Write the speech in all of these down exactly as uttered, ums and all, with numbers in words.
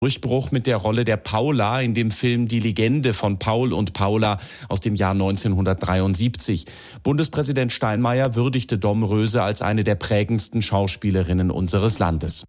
Durchbruch mit der Rolle der Paula in dem Film Die Legende von Paul und Paula aus dem Jahr neunzehnhundertdreiundsiebzig. Bundespräsident Steinmeier würdigte Dom Röse als eine der prägendsten Schauspielerinnen unseres Landes.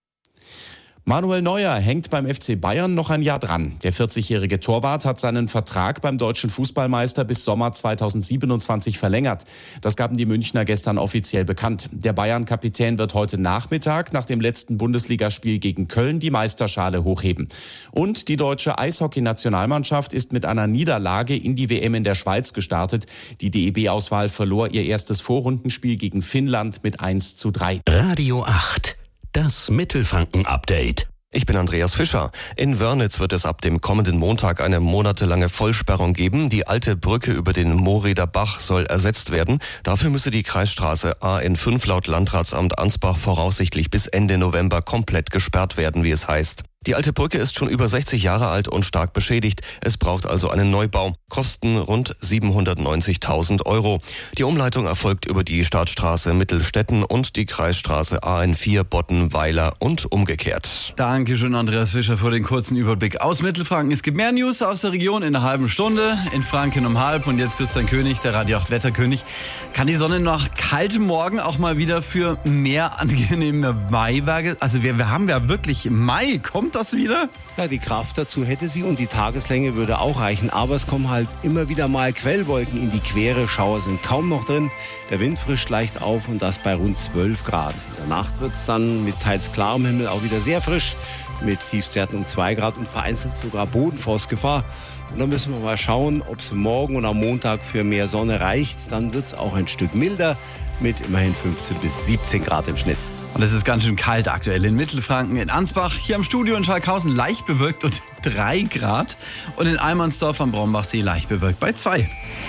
Manuel Neuer hängt beim F C Bayern noch ein Jahr dran. Der vierzigjährige Torwart hat seinen Vertrag beim deutschen Fußballmeister bis Sommer zweitausendsiebenundzwanzig verlängert. Das gaben die Münchner gestern offiziell bekannt. Der Bayern-Kapitän wird heute Nachmittag nach dem letzten Bundesligaspiel gegen Köln die Meisterschale hochheben. Und die deutsche Eishockey-Nationalmannschaft ist mit einer Niederlage in die W M in der Schweiz gestartet. Die D E B-Auswahl verlor ihr erstes Vorrundenspiel gegen Finnland mit eins zu drei. Radio acht. Das Mittelfranken-Update. Ich bin Andreas Fischer. In Wörnitz wird es ab dem kommenden Montag eine monatelange Vollsperrung geben. Die alte Brücke über den Mooreder Bach soll ersetzt werden. Dafür müsse die Kreisstraße A N fünf laut Landratsamt Ansbach voraussichtlich bis Ende November komplett gesperrt werden, wie es heißt. Die alte Brücke ist schon über sechzig Jahre alt und stark beschädigt. Es braucht also einen Neubau. Kosten rund siebenhundertneunzigtausend Euro. Die Umleitung erfolgt über die Staatsstraße Mittelstetten und die Kreisstraße A N vier Boddenweiler und umgekehrt. Dankeschön, Andreas Fischer, für den kurzen Überblick aus Mittelfranken. Es gibt mehr News aus der Region in einer halben Stunde. In Franken um halb. Und jetzt Christian König, der Radio acht Wetterkönig. Kann die Sonne nach kaltem Morgen auch mal wieder für mehr angenehme Maiwerke? Also wir, wir haben ja wirklich Mai. Kommt das wieder? Ja, die Kraft dazu hätte sie und die Tageslänge würde auch reichen. Aber es kommen halt immer wieder mal Quellwolken in die Quere. Schauer sind kaum noch drin. Der Wind frischt leicht auf und das bei rund zwölf Grad. In der Nacht wird es dann mit teils klarem Himmel auch wieder sehr frisch. Mit Tiefstwerten um zwei Grad und vereinzelt sogar Bodenfrostgefahr. Und dann müssen wir mal schauen, ob es morgen und am Montag für mehr Sonne reicht. Dann wird es auch ein Stück milder mit immerhin fünfzehn bis siebzehn Grad im Schnitt. Und es ist ganz schön kalt aktuell in Mittelfranken, in Ansbach, hier am Studio in Schalkhausen leicht bewölkt und drei Grad. Und in Almansdorf am Brombachsee leicht bewölkt bei zwei.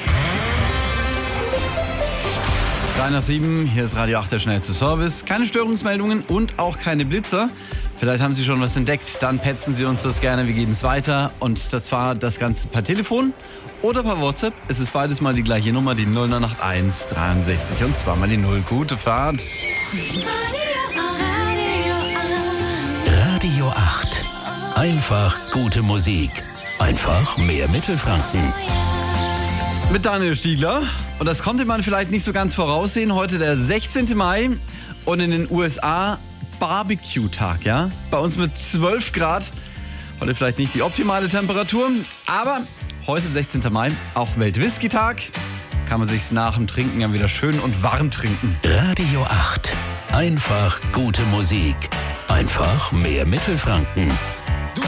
drei nach sieben, hier ist Radio acht, der schnellste Service. Keine Störungsmeldungen und auch keine Blitzer. Vielleicht haben Sie schon was entdeckt, dann petzen Sie uns das gerne, wir geben es weiter. Und das war das Ganze per Telefon oder per WhatsApp. Es ist beides mal die gleiche Nummer, die null neun acht eins dreiundsechzig und zweimal die null. Gute Fahrt. Radio acht. Einfach gute Musik. Einfach mehr Mittelfranken. Mit Daniel Stiegler. Und das konnte man vielleicht nicht so ganz voraussehen. Heute der sechzehnten Mai und in den U S A Barbecue-Tag, ja? Bei uns mit zwölf Grad. Heute vielleicht nicht die optimale Temperatur, aber heute sechzehnten Mai, auch Welt-Whisky-Tag. Kann man sich nach dem Trinken ja wieder schön und warm trinken. Radio acht. Einfach gute Musik. Einfach mehr Mittelfranken.